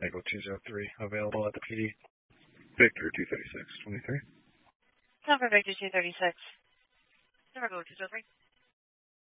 Echo 203 available at the PD. Victor 236, 23. Number Victor 236. Number 203.